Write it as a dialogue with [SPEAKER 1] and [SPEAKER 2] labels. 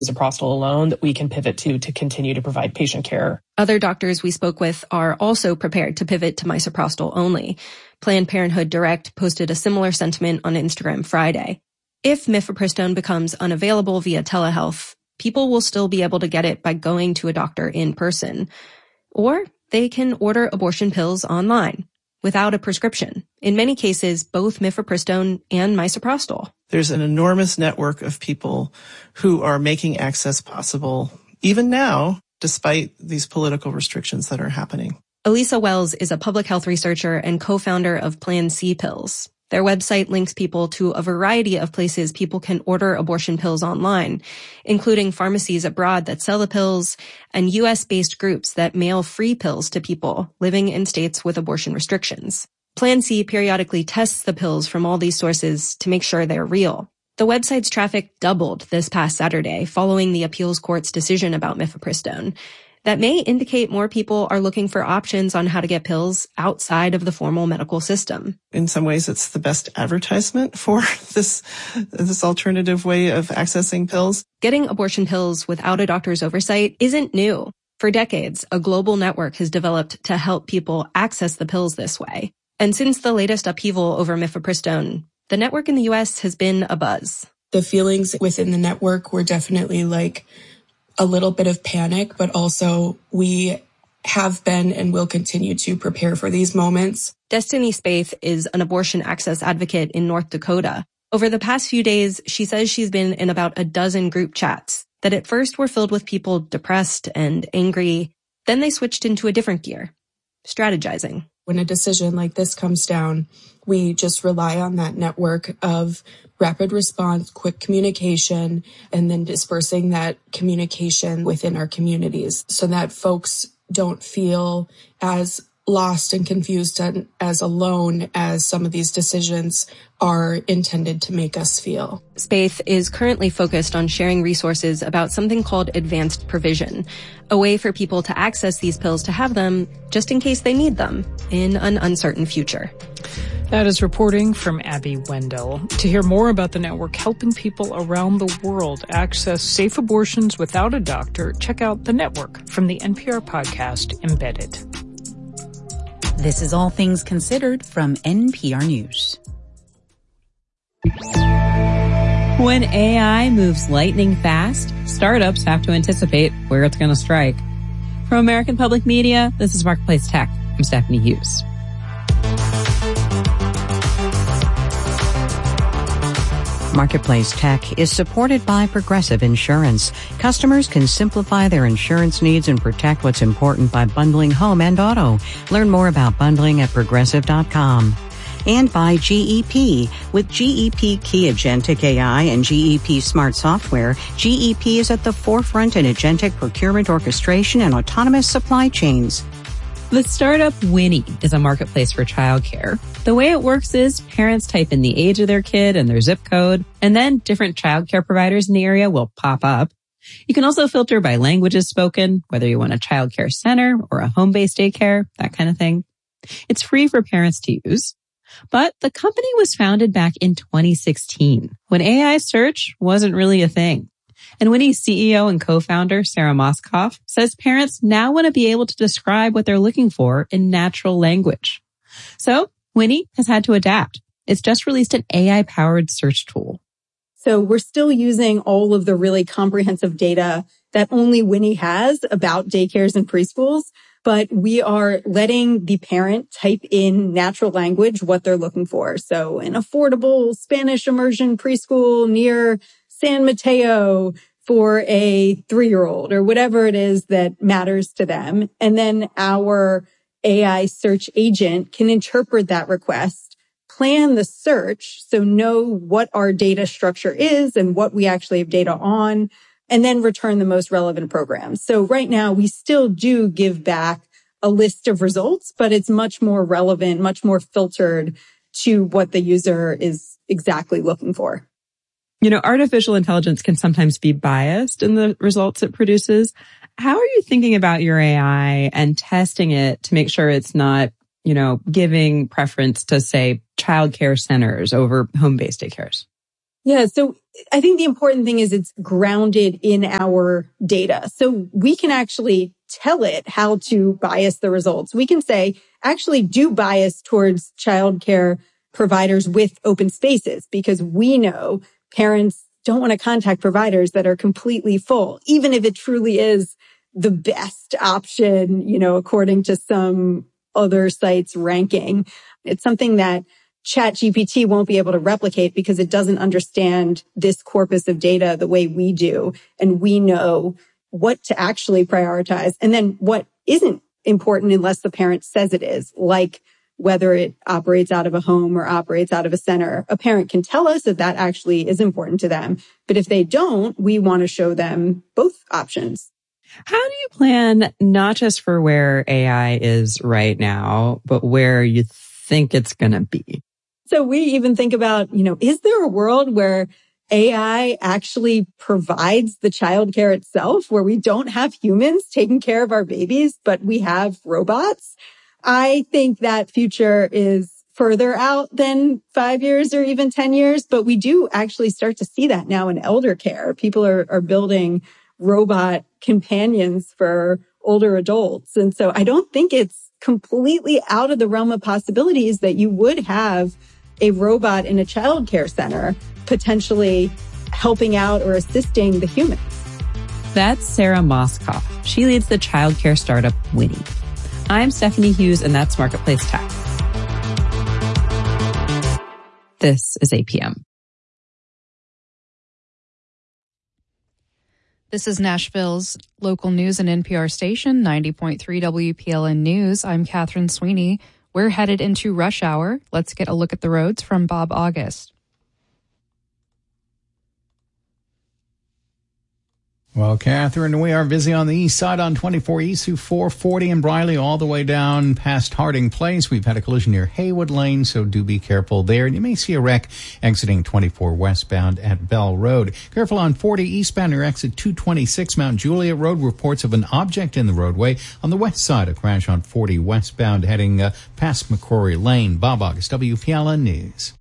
[SPEAKER 1] misoprostol alone that we can pivot to continue to provide patient care.
[SPEAKER 2] Other doctors we spoke with are also prepared to pivot to misoprostol only. Planned Parenthood Direct posted a similar sentiment on Instagram Friday. If mifepristone becomes unavailable via telehealth, people will still be able to get it by going to a doctor in person. Or they can order abortion pills online without a prescription. In many cases, both mifepristone and misoprostol.
[SPEAKER 3] There's an enormous network of people who are making access possible, even now, despite these political restrictions that are happening.
[SPEAKER 2] Elisa Wells is a public health researcher and co-founder of Plan C Pills. Their website links people to a variety of places people can order abortion pills online, including pharmacies abroad that sell the pills and U.S.-based groups that mail free pills to people living in states with abortion restrictions. Plan C periodically tests the pills from all these sources to make sure they're real. The website's traffic doubled this past Saturday following the appeals court's decision about mifepristone. That may indicate more people are looking for options on how to get pills outside of the formal medical system.
[SPEAKER 3] In some ways, it's the best advertisement for this alternative way of accessing pills.
[SPEAKER 2] Getting abortion pills without a doctor's oversight isn't new. For decades, a global network has developed to help people access the pills this way. And since the latest upheaval over mifepristone, the network in the U.S. has been abuzz.
[SPEAKER 4] The feelings within the network were definitely like a little bit of panic, but also we have been and will continue to prepare for these moments.
[SPEAKER 2] Destiny Spaeth is an abortion access advocate in North Dakota. Over the past few days, she says she's been in about a dozen group chats that at first were filled with people depressed and angry. Then they switched into a different gear, strategizing.
[SPEAKER 4] When a decision like this comes down, we just rely on that network of rapid response, quick communication, and then dispersing that communication within our communities so that folks don't feel as lost and confused and as alone as some of these decisions are intended to make us feel.
[SPEAKER 2] Spaeth is currently focused on sharing resources about something called advanced provision, a way for people to access these pills to have them just in case they need them in an uncertain future.
[SPEAKER 5] That is reporting from Abby Wendell. To hear more about the network helping people around the world access safe abortions without a doctor, check out The Network from the NPR podcast Embedded.
[SPEAKER 6] This is All Things Considered from NPR News.
[SPEAKER 7] When AI moves lightning fast, startups have to anticipate where it's going to strike. From American Public Media, this is Marketplace Tech. I'm Stephanie Hughes.
[SPEAKER 6] Marketplace Tech is supported by Progressive Insurance. Customers can simplify their insurance needs and protect what's important by bundling home and auto. Learn more about bundling at Progressive.com. And by GEP. With GEP Key Agentic AI and GEP Smart Software, GEP is at the forefront in agentic procurement orchestration and autonomous supply chains.
[SPEAKER 7] The startup Winnie is a marketplace for childcare. The way it works is parents type in the age of their kid and their zip code, and then different childcare providers in the area will pop up. You can also filter by languages spoken, whether you want a childcare center or a home-based daycare, that kind of thing. It's free for parents to use. But the company was founded back in 2016, when AI search wasn't really a thing. And Winnie's CEO and co-founder, Sarah Moskoff, says parents now want to be able to describe what they're looking for in natural language. So Winnie has had to adapt. It's just released an AI-powered search tool.
[SPEAKER 8] So we're still using all of the really comprehensive data that only Winnie has about daycares and preschools, but we are letting the parent type in natural language what they're looking for. So an affordable Spanish immersion preschool near San Mateo for a 3-year-old or whatever it is that matters to them. And then our AI search agent can interpret that request, plan the search, so know what our data structure is and what we actually have data on, and then return the most relevant programs. So right now we still do give back a list of results, but it's much more relevant, much more filtered to what the user is exactly looking for.
[SPEAKER 7] You know, artificial intelligence can sometimes be biased in the results it produces. How are you thinking about your AI and testing it to make sure it's not, you know, giving preference to, say, childcare centers over home-based daycares?
[SPEAKER 8] Yeah. So I think the important thing is it's grounded in our data. So we can actually tell it how to bias the results. We can say, actually do bias towards childcare providers with open spaces, because we know parents don't want to contact providers that are completely full, even if it truly is the best option, according to some other sites' ranking. It's something that ChatGPT won't be able to replicate because it doesn't understand this corpus of data the way we do. And we know what to actually prioritize and then what isn't important unless the parent says it is, like whether it operates out of a home or operates out of a center. A parent can tell us that that actually is important to them. But if they don't, we want to show them both options.
[SPEAKER 7] How do you plan not just for where AI is right now, but where you think it's going to be?
[SPEAKER 8] So we even think about, is there a world where AI actually provides the childcare itself, where we don't have humans taking care of our babies, but we have robots? I think that future is further out than 5 years or even 10 years, but we do actually start to see that now in elder care. People are building robot companions for older adults. And so I don't think it's completely out of the realm of possibilities that you would have a robot in a childcare center potentially helping out or assisting the humans.
[SPEAKER 7] That's Sarah Moskoff. She leads the childcare startup Winnie. I'm Stephanie Hughes, and that's Marketplace Tech. This is APM.
[SPEAKER 9] This is Nashville's local news and NPR station, 90.3 WPLN News. I'm Catherine Sweeney. We're headed into rush hour. Let's get a look at the roads from Bob August.
[SPEAKER 10] Well, Catherine, we are busy on the east side on 24 East through 440 in Briley all the way down past Harding Place. We've had a collision near Haywood Lane, so do be careful there. And you may see a wreck exiting 24 westbound at Bell Road. Careful on 40 eastbound near exit 226 Mount Juliet Road. Reports of an object in the roadway. On the west side, a crash on 40 westbound heading past McCrory Lane. Bob August, WPLN News.